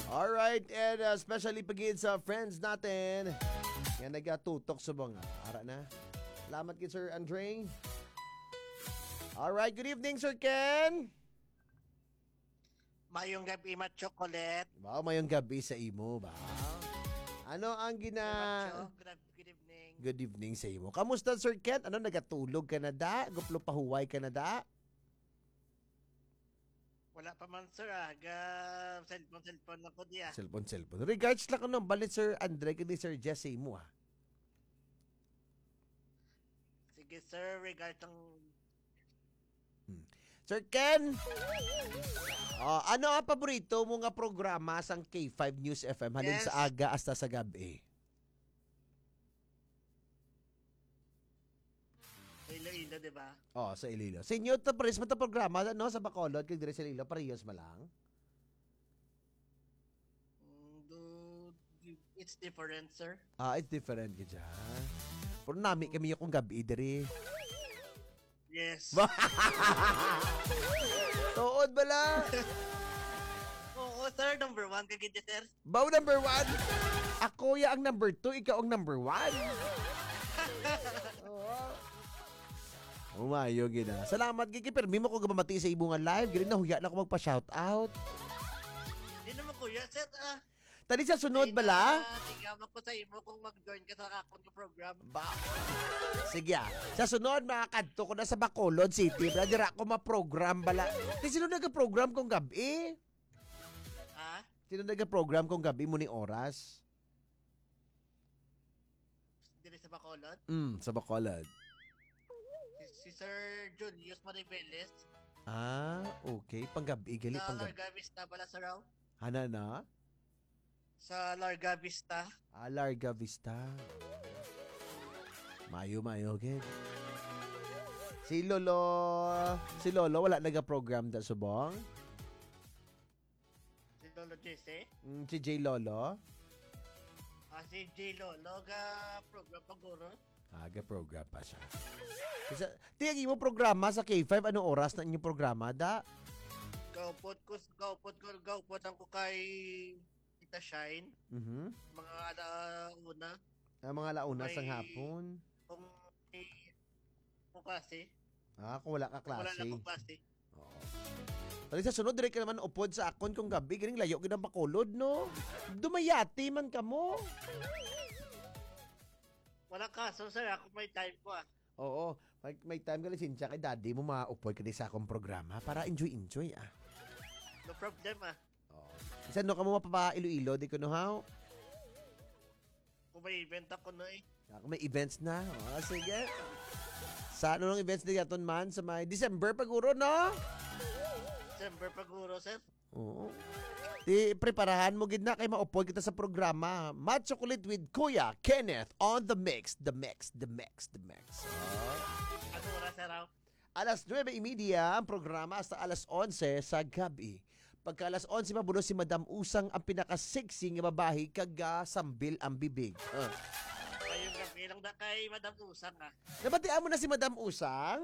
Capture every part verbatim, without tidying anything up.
Alright, and uh, especially pagin sa friends natin. Yan nagatutok sa mga. Ara na. Salamat kay Sir Andre. Alright, good evening Sir Ken. Mayong gabi, ma chocolate. Wow, mayong gabi sa imo ba? Ano ang gina... Macho, good, good evening. Good evening sa imo. Kamusta Sir Ken? Ano, nagatulog ka na da? Guplo pahuway ka na da? Wala pa man, sir. Ah. Ga, cellphone, cellphone ako diya. Cellphone, cellphone. Regards lang ko ng balit Sir Andre kay Sir Jess sa imo ah. Sige, sir. Regard ang... Hmm. Sir Ken, oh, ano ang paborito mo nga programa sang K five News F M halin Yes. sa aga hasta sa gabi? Ilo-ilo, di ba? Oh, sa Iloilo. Sa inyo, ito pares mo ito programa, no? Sa Bacolod, kag dire sa Iloilo, parehas ma lang. Mm, do- It's different, sir. Ah, it's different ka dyan. Pero nami kami yung gabi, dire. Yes. Tuod bala. Oo, sir. Number one ka gid, sir. Baw number one. Ako ya ang number two, ikaw ang number one. Oo. Umayo gina. Salamat gigi pero mo ko gamati sa ibungan live. Gini na huya na ako magpa-shout out. Di naman, kuya, sir. Ah, Tadi sa sunod bala. Tingnan ko sa imo kung mag-join ka sa akong program. Ba. Sige ah. Sa sunod makakadto ko na sa Bacolod City. Bala dira ako ma-program bala. Di sino naga-program kong gabi? Ha? Sino naga-program kong gabi mo ni oras? Dili sa Bacolod? Mm, sa Bacolod. Si, si Sir Julius Maribeles. Ah, okay. Panggabi, gali Sa panggabi. Larga Vista pala, sir. Raw. Hana na? Sa Larga Vista. Ah, Larga Vista. Mayo, mayo, gid. Si Lolo, si Lolo, wala naga-program da subong? Si Lolo Jesse. Mm, si J Lolo? Ah, si J Lolo ga program paguro. Aga program pa siya. Isa, tiyagi mo programa sa K five, ano oras na inyong programa, da? Gaupot ko, gaupot ko, gaupot ang ko kay Tita Shine. Mhm. Mga alauna. Ah, mga launa May- sang hapon. Kung may kung klase. Ah, kung wala ka Kung wala klase. na kung klase. Oo. Tali sa sunod, direct ka naman upod sa akon kung gabi. Galing layo ka ng Bacolod, no? Dumayati man ka mo. Wala kaso, sir. Ako may time ko ah. Oo. May, may time ka lisensya kay daddy mo maupod ka din sa akong programa para enjoy-enjoy, ah. No problem ah. Oo. Isa no ka mo mapapa Iloilo, di ko no how? Kung may event ako na eh. Ako may events na. O, sige. Sa ano ng events na yaton man? Sa may December paguro, no? December paguro, sir. Oo. Di, preparahan mo gid na kay maupod kita sa programa. Mad Chocolate with Kuya Kenneth on the mix. The mix, the mix, the mix. Ano oras, sir? Raw? Alas nuwebe y media ang programa hasta alas onse sa gabi. Pagka alas onse mabuno si Madam Usang ang pinaka-sexy nga babae kaga sambil ang bibig. Uh. Ngayong gabi lang na kay Madam Usang ah. Nabatian mo na si Madam Usang?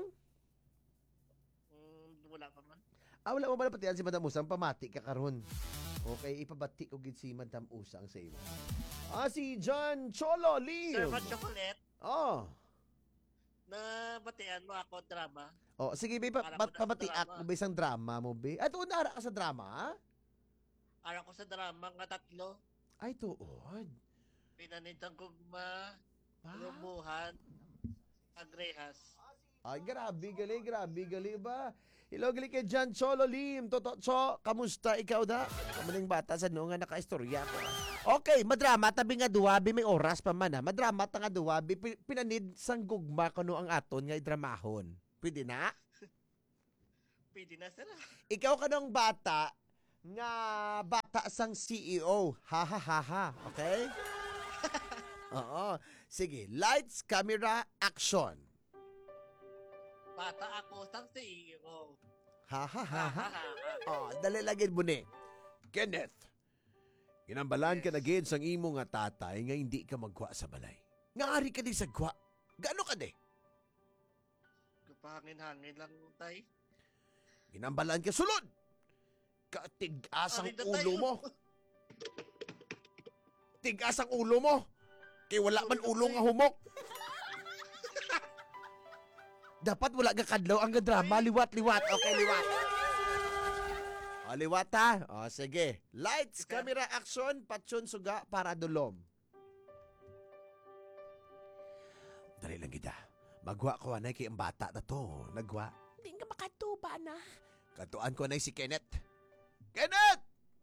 Mm, wala pa man. Ah, wala mo ba napatian si Madam Usang? Pamati ka karon. Okay, ipabati ko gid si Madam Usang sa imo. Ah, si John Cholo Lim. Sir, Mad Chocolate, Oh. na batian mo ako drama. Oh, sige, be, pa, Para pa, ko na pabati sa ako drama. ba isang drama mo, be? Ay, tuon na ka sa drama, ha? Ara ko sa drama nga tatlo. Ay, tuon. Pinanitang gugma, Ah. lumuhan, agrehas. Ay, grabe, gali, grabe, gali ba? Hello, gali kay John Cholo Lim. Toto, cho, kamusta ikaw da? Kamaling bata sa noong nga nakaistorya ko. Okay, madrama, tabi nga duwabi, may oras pa man ha. Madrama, ta nga duwabi, pi- pinanid sang gugma kano ang aton nga idramahon. Pwede na? Pwede na, sir. Ikaw kanong bata, nga bata sang C E O. Ha, ha, ha, ha. Okay? Oo. Sige, lights, camera, action. Bata ako sang C E O. Ha, ha, ha, Ha, ha. ha, ha, ha. Oh, dali lagin mo ni. Kenneth, ginambalan ka na gid sang imo nga tatay nga hindi ka magwa sa balay. Nga ari ka di sa gwa. Gaano ka di? Kapahangin-hangin lang, tay. Ginambalan ka sulod. Katig-asang Ari na ulo tayo. mo. tigas ang ulo mo. Kay wala man ulo nga humok. Dapat wala ka kadlaw ang drama. Liwat, liwat. Okay, liwat. O, liwat ha. O, sige. Lights, camera, action, patsyon, suga, para dulom. Dali lang kita. Magwa ko anay kay ang bata na to. Nagwa. Hindi ka makatuba na. Katuan ko anay si Kenneth. Kenneth!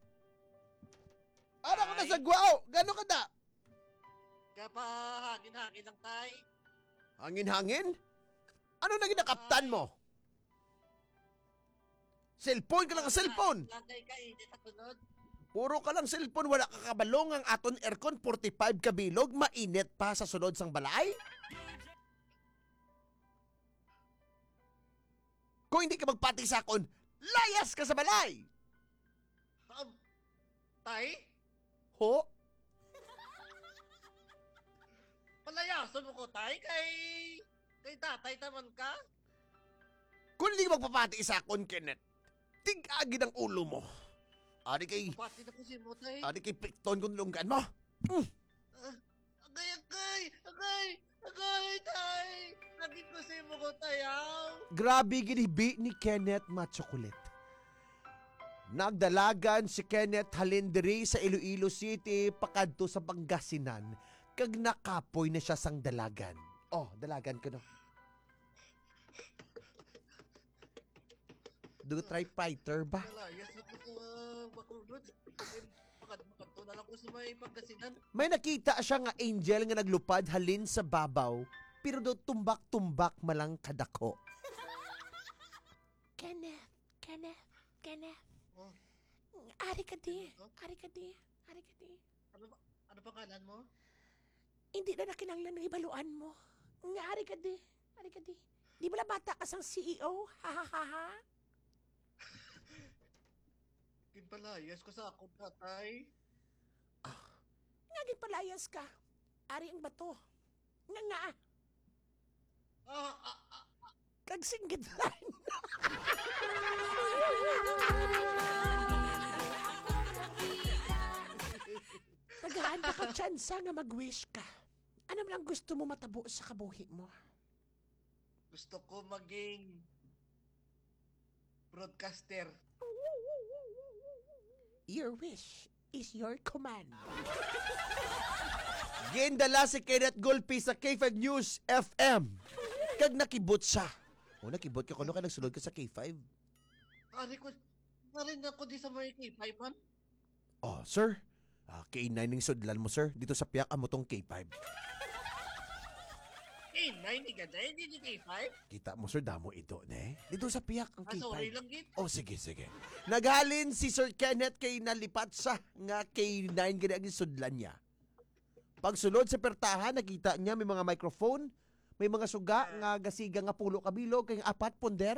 Ano ko na sa gwao? Gano'n ka da? Kaya pa hangin-hangin lang tay. Hangin-hangin? Ano na ginakaptan mo? Cellphone ka lang ang cellphone. Lagay ka init sa tunod. Puro ka lang cellphone, wala ka kabalong ang aton aircon, forty-five kabilog, mainit pa sa sunod sang balay? Kung hindi ka magpati sa akon, layas ka sa balay! Um, tay? Ho? Palayason mo ko tay kay... Kay tatay taman ka? Kung hindi ka magpapati sa akon, Kenneth, tig-agi ng ulo mo. Ari kay... Pati na ko si mo tay. Ari kay pikton kung lunggan mo. Mm. Ah, agay, agay! Agay! Agay, tay! Naging ko si mo ko tayaw. Grabe ginibi ni Kenneth Machokulit. Nagdalagan si Kenneth halindiri sa Iloilo City pakadto sa Pangasinan kag nakapoy na siya sang dalagan. Oh, dalagan ko no. Do try fighter ba? Malayas na ko sa bakulod. Makadto na lang ko sa may Pangasinan. May nakita siya nga angel nga naglupad halin sa babaw pero do tumbak-tumbak malang kadako. Kenneth, Kenneth, Kenneth. Oh, Ari ka di. Ano? Ari ka di. Ari ka di. ano ba? Ano pangalan mo? Hindi na nakinanglan ng ibaluan mo. Nga, ari ka di. Ari ka di. Di ba na bata ka sang C E O? Ha ha ha ha. Kinpalayas ko sa akong tatay. Nga palayas ka. Ari ang bato. Nga nga. Ah, ah, ah. Kag singgit line. Nagaanda ka tsansa nga mag-wish ka. Ano lang gusto mo matabo sa kabuhi mo? Gusto ko maging broadcaster. Your wish is your command. Gindala si Kenneth Gulpi sa K five News F M. Kag nakibot siya. O nakibot ka kuno ka nagsulod ka sa K five. Ari ko, narin ako di sa may K five man. Oh, sir. Ah, K nine ning sudlan mo, sir. Dito sa piyak amo tong K five. K nine, di ka dahil, di di K five? Kita mo, sir, damo ito, ne? Dito sa piyak ang Ah, K sorry five. lang, git. Oh, sige, sige. Naghalin si Sir Kenneth kay nalipat sa nga K nine gani ang sudlan niya. Pagsulod sa pertahan, nakita niya may mga microphone, may mga suga nga gasiga nga pulo kabilog kay apat ponder.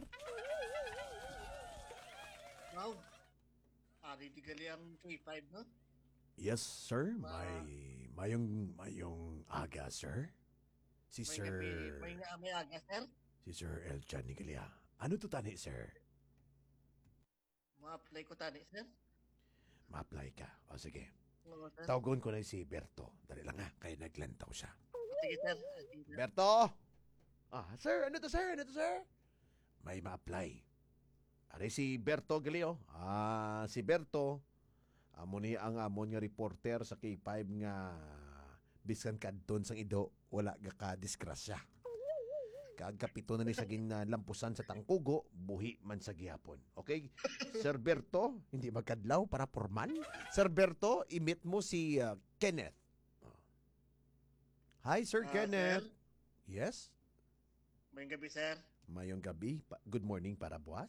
Wow. Ari di gali ang K five, no? Yes, sir. May mayong mayong aga, sir. Si May Sir gabi, may nga may aga, sir. si Sir Elchan Nigalia. Ano to tani, sir? Ma-apply ko tani, sir. Ma-apply ka. O sige. Oo, sir. Tawagon ko na si Berto. Dali lang ha, kaya naglantaw siya. Sige, sir. Sige, sir. Berto! Ah, sir, ano to, sir? Ano to, sir? May ma-apply. Ari si Berto Galio. Ah, si Berto, amo ni ang amon nga reporter sa K five nga bisan kadton sang ido, wala ga ka disgrasya. Kagkapito na ni sa lampusan sa tangkugo, buhi man sa gihapon. Okay? Sir Berto, hindi magkadlaw para formal. Sir Berto, imit mo si uh, Kenneth. Hi, Sir Ah, Kenneth. sir, Yes? may gabi, sir. Mayong gabi. Pa- Good morning para buwas.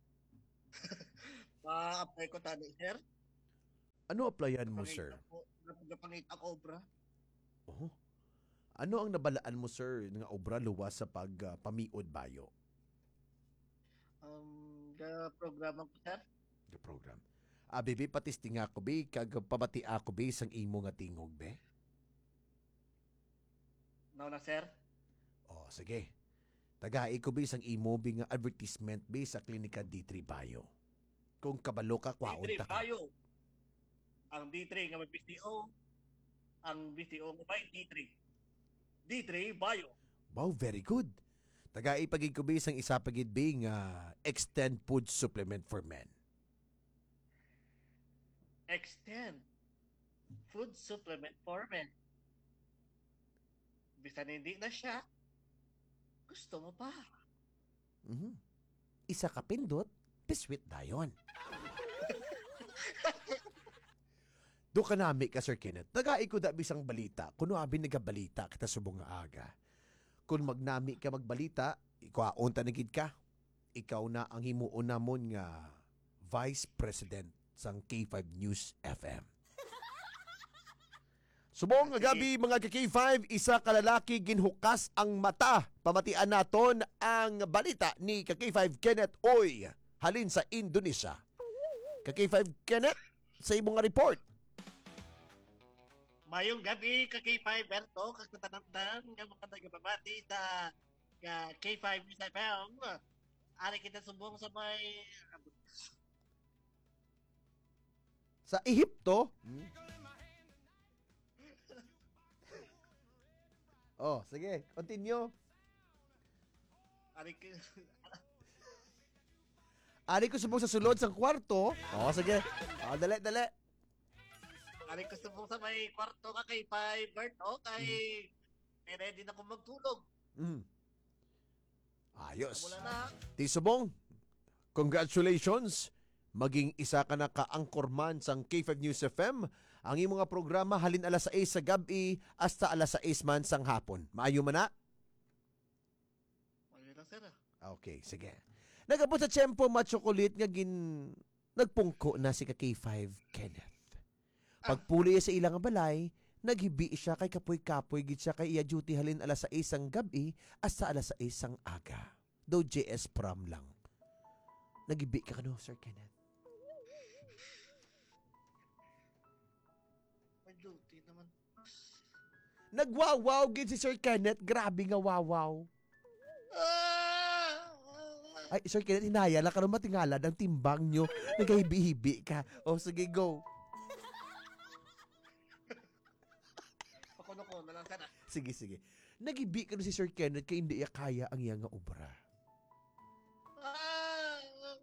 Ma-apply ko tani, sir. Ano applyan mo, Pangita sir? ko- Napagapangita ko, obra. Oh. Ano ang nabalaan mo, sir, nga obra luwas sa pagpamiod bayo? Um, the programa ko, sir. The program. Ah, bibi, patisting ako, bi, kag pabati ako, bi, sang imo nga tingog, be. Now na, sir. Oh, sige. Tagai ko, bi, sang imo, bi, nga advertisement, bi, sa klinika D three Bayo. Kung kabalo ka, kwaon D three, ta ka. tayo. Ang D three nga may P C O. Ang B T O mo ba D three? D three Bio. Wow, very good. Taga ipagikubi sang isa pagid being uh, extend food supplement for men. Extend food supplement for men. Bisan hindi na siya, gusto mo pa. Mhm. Isa ka pindot, piswit dayon. Do ka nami ka, Sir Kenneth. Tagai ko da bisang balita. Kuno abi nagabalita kita subong nga aga. Kung magnami ka magbalita, ikaw unta nagid ka. Ikaw na ang himuon namon nga Vice President sang K five News F M. Subong nga gabi mga ka K five, isa ka lalaki ginhukas ang mata. Pamatian naton ang balita ni ka K five Kenneth Oy halin sa Indonesia. Ka K five Kenneth, sa imong nga report. Mayong gabi ka K five Berto, kag tatanamdan nga mga nagababati sa ka K five News F M. Ari kita subong sa may Sa Ehipto. Oh, sige, continue. ari ki Ari ko subong sa sulod sa kwarto. Oh, sige. Oh, dali, dali. ari ko subong sa may kwarto ka K five Berto kay may ready na ko magtulog. Mm. Ayos. Mula na. Ti subong, congratulations. Maging isa ka na ka-anchorman sang K five News F M. Ang imong nga programa halin alas sais sa gabi hasta alas sais man sang hapon. Maayo man na? Mayo lang sir. Okay, sige. Nagabot sa tiyempo ma-chocolate nga gin nagpungko na si ka K five Kenneth. Pagpuli sa ilang balay, naghibi siya kay kapoy-kapoy gid siya kay iya duty halin alas sais sang gabi hasta alas sais sang aga. Do J S prom lang. Naghibi ka kano, Sir Kenneth? May duty naman. Nagwawaw gid si Sir Kenneth. Grabe nga wawaw. Ah! Ay, Sir Kenneth, hinaya lang ka nung matingala ng timbang nyo. Naghibi-hibi ka. O, sige, go. Pakuno ko na lang sir. Sige, sige. Naghibi ka nun si Sir Kenneth kaya hindi iya kaya ang iya nga obra. Ah!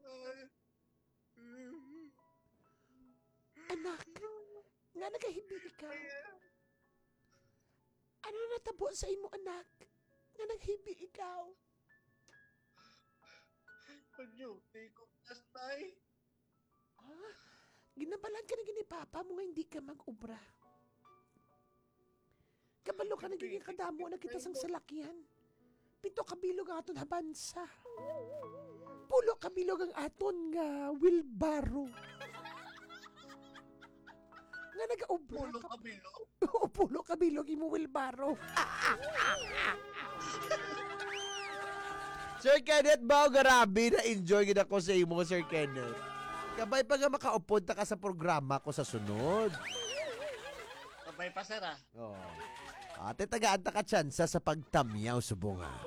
Anak, nga nagahibi ikaw. Ano na natabo sa imo, anak? Nga naghibi ikaw. Pag-duty ko pastay. Ah, ginabalan ka na gini papa mo nga hindi ka mag-ubra. Kabalo ka na gini kadamo na kita sang salakyan. Pito kabilog ang aton habansa. Pulo kabilog ang aton nga wilbaro. Nga nag-ubra Pulo ka. kabilo. Oo, pulo kabilog imo wilbaro. Sir Kenneth, bao garabi na enjoy gid ako sa imo, Sir Kenneth. Kabay pa nga makaupod ta ka sa programa ko sa sunod. Sabay pa sir ah. Oh. Ate tagaan ta ka tsansa sa pagtamyaw subong ah.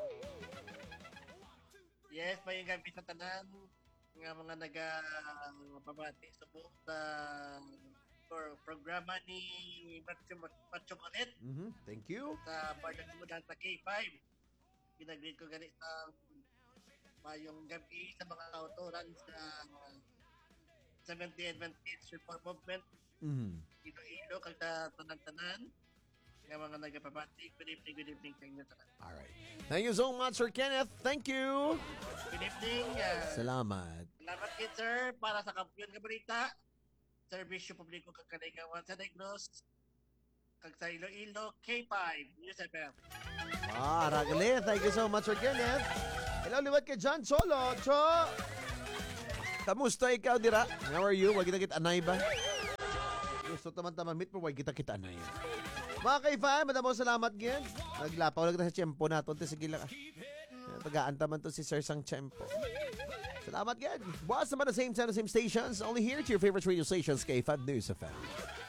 Yes, may gabi sa tanan nga mga naga pabati sa buong sa for programa ni Macho Macho Manet Mhm. Thank you. sa Bardak Mudan sa K five. Ginagreet ko ganit sa mayong gabi sa mga autoran sa seventy Adventist Reform Movement Mhm. Iloilo kag sa tanan-tanan nga mga nagapabati. Good evening, good evening sa inyo tanan. All right. Thank you so much, Sir Kenneth. Thank you. Good evening. Uh, Salamat. Salamat kid sir para sa kampiyon nga balita. Serbisyo publiko kag Kanaygawan sa Negros kag sa Iloilo K five News F M. Ah, Ragali. Thank you so much, Sir Kenneth. Hello, liwat kay John Solo. Cho! Kamusta ikaw, dira? How are you? Wag kita kita anay ba? Gusto taman-taman meet pero wag kita kita anay. Mga kay-fan, madamo salamat gyan. Naglapaw lang kita sa tiyempo natin. Sige lang. Tagaan taman to si Sir Sang Tiyempo. Salamat gyan. Bukas naman the same time, the same stations. Only here to your favorite radio stations, K five News F M.